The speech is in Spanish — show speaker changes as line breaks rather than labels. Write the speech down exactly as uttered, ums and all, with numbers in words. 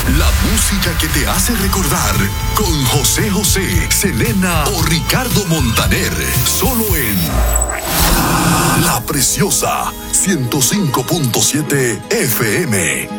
La música que te hace recordar con José José, Selena o Ricardo Montaner. Solo en La Preciosa ciento cinco punto siete F M.